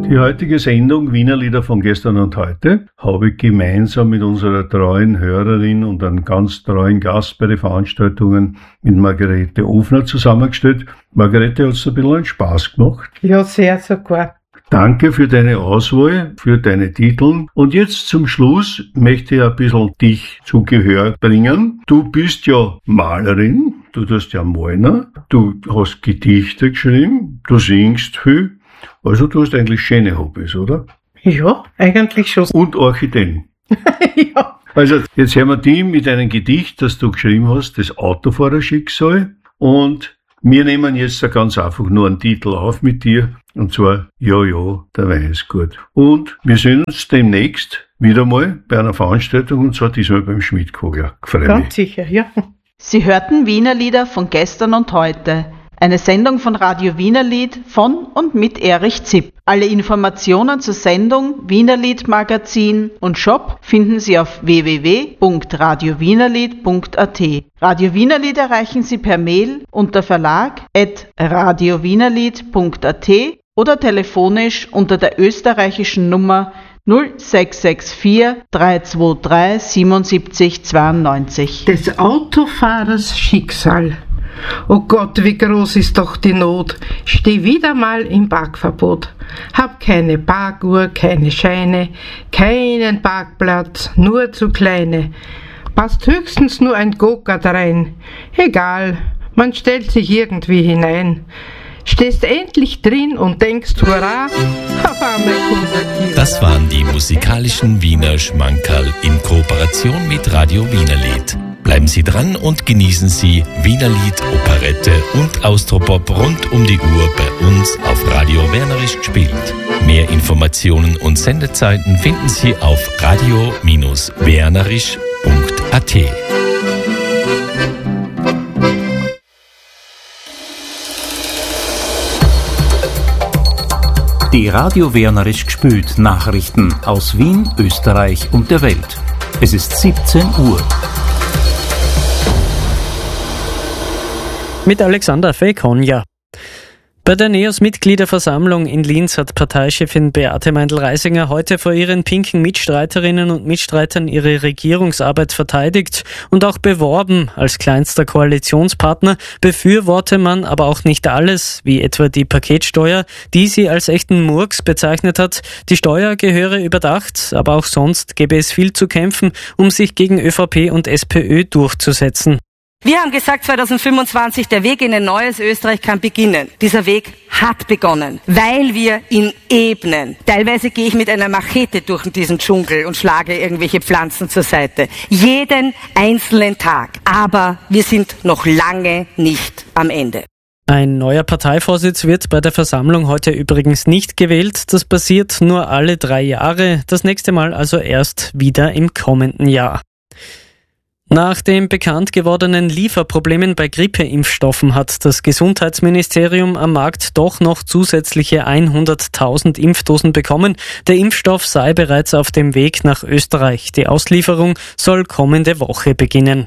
Die heutige Sendung Wiener Lieder von gestern und heute habe ich gemeinsam mit unserer treuen Hörerin und einem ganz treuen Gast bei den Veranstaltungen mit Margarete Ofner zusammengestellt. Margarete, hat es ein bisschen einen Spaß gemacht? Ja, sehr sogar. Danke für deine Auswahl, für deine Titel. Und jetzt zum Schluss möchte ich ein bisschen dich zu Gehör bringen. Du bist ja Malerin, du tust ja malen, du hast Gedichte geschrieben, du singst viel. Also du hast eigentlich schöne Hobbys, oder? Ja, eigentlich schon. Und Orchideen. Ja. Also jetzt hören wir die mit einem Gedicht, das du geschrieben hast, das Autofahrerschicksal. Und wir nehmen jetzt ganz einfach nur einen Titel auf mit dir. Und zwar, ja, der Wein ist gut. Und wir sehen uns demnächst wieder mal bei einer Veranstaltung, und zwar diesmal beim Schmidtkogler. Ganz sicher, ja. Sie hörten Wiener Lieder von gestern und heute. Eine Sendung von Radio Wienerlied von und mit Erich Zipp. Alle Informationen zur Sendung, Wienerlied Magazin und Shop finden Sie auf www.radiowienerlied.at. Radio Wienerlied erreichen Sie per Mail unter verlag@radiowienerlied.at oder telefonisch unter der österreichischen Nummer 0664 323 77 92. Des Autofahrers Schicksal. Oh Gott, wie groß ist doch die Not. Steh wieder mal im Parkverbot. Hab keine Parkuhr, keine Scheine, keinen Parkplatz, nur zu kleine. Passt höchstens nur ein Go-Kart rein. Egal, man stellt sich irgendwie hinein. Stehst endlich drin und denkst, hurra, auf einmal kommt der Kieler. Das waren die musikalischen Wiener Schmankerl in Kooperation mit Radio Wienerlied. Bleiben Sie dran und genießen Sie Wienerlied, Operette und Austropop rund um die Uhr bei uns auf Radio Wernerisch gespielt. Mehr Informationen und Sendezeiten finden Sie auf radio-wernerisch.at. Die Radio Wernerisch gespielt Nachrichten aus Wien, Österreich und der Welt. Es ist 17 Uhr. Mit Alexander Fekonja. Bei der NEOS-Mitgliederversammlung in Linz hat Parteichefin Beate Meindl-Reisinger heute vor ihren pinken Mitstreiterinnen und Mitstreitern ihre Regierungsarbeit verteidigt und auch beworben. Als kleinster Koalitionspartner befürworte man aber auch nicht alles, wie etwa die Paketsteuer, die sie als echten Murks bezeichnet hat. Die Steuer gehöre überdacht, aber auch sonst gäbe es viel zu kämpfen, um sich gegen ÖVP und SPÖ durchzusetzen. Wir haben gesagt, 2025, der Weg in ein neues Österreich kann beginnen. Dieser Weg hat begonnen, weil wir ihn ebnen. Teilweise gehe ich mit einer Machete durch diesen Dschungel und schlage irgendwelche Pflanzen zur Seite. Jeden einzelnen Tag. Aber wir sind noch lange nicht am Ende. Ein neuer Parteivorsitz wird bei der Versammlung heute übrigens nicht gewählt. Das passiert nur alle 3 Jahre. Das nächste Mal also erst wieder im kommenden Jahr. Nach den bekannt gewordenen Lieferproblemen bei Grippeimpfstoffen hat das Gesundheitsministerium am Markt doch noch zusätzliche 100.000 Impfdosen bekommen. Der Impfstoff sei bereits auf dem Weg nach Österreich. Die Auslieferung soll kommende Woche beginnen.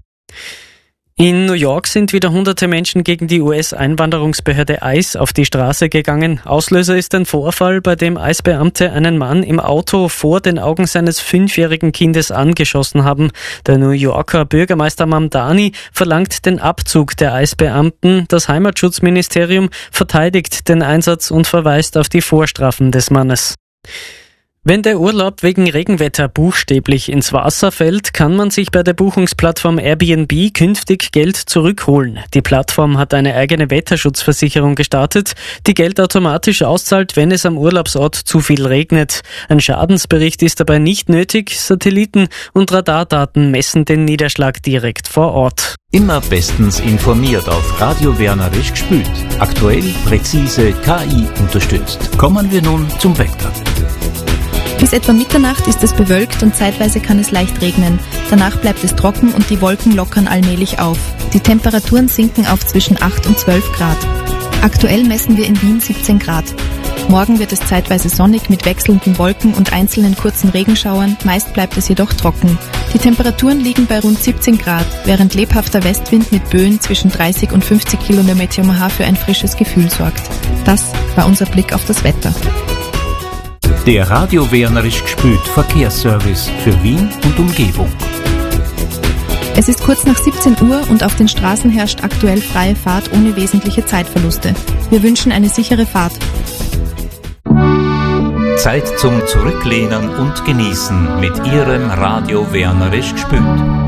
In New York sind wieder hunderte Menschen gegen die US-Einwanderungsbehörde ICE auf die Straße gegangen. Auslöser ist ein Vorfall, bei dem ICE-Beamte einen Mann im Auto vor den Augen seines 5-jährigen Kindes angeschossen haben. Der New Yorker Bürgermeister Mamdani verlangt den Abzug der ICE-Beamten. Das Heimatschutzministerium verteidigt den Einsatz und verweist auf die Vorstrafen des Mannes. Wenn der Urlaub wegen Regenwetter buchstäblich ins Wasser fällt, kann man sich bei der Buchungsplattform Airbnb künftig Geld zurückholen. Die Plattform hat eine eigene Wetterschutzversicherung gestartet, die Geld automatisch auszahlt, wenn es am Urlaubsort zu viel regnet. Ein Schadensbericht ist dabei nicht nötig. Satelliten- und Radardaten messen den Niederschlag direkt vor Ort. Immer bestens informiert auf Radio Wernerisch gespielt. Aktuell, präzise, KI unterstützt. Kommen wir nun zum Wetter. Bis etwa Mitternacht ist es bewölkt und zeitweise kann es leicht regnen. Danach bleibt es trocken und die Wolken lockern allmählich auf. Die Temperaturen sinken auf zwischen 8 und 12 Grad. Aktuell messen wir in Wien 17 Grad. Morgen wird es zeitweise sonnig mit wechselnden Wolken und einzelnen kurzen Regenschauern, meist bleibt es jedoch trocken. Die Temperaturen liegen bei rund 17 Grad, während lebhafter Westwind mit Böen zwischen 30 und 50 km/h für ein frisches Gefühl sorgt. Das war unser Blick auf das Wetter. Der Radio Wernerisch gespült Verkehrsservice für Wien und Umgebung. Es ist kurz nach 17 Uhr und auf den Straßen herrscht aktuell freie Fahrt ohne wesentliche Zeitverluste. Wir wünschen eine sichere Fahrt. Zeit zum Zurücklehnen und Genießen mit Ihrem Radio Wernerisch gespült.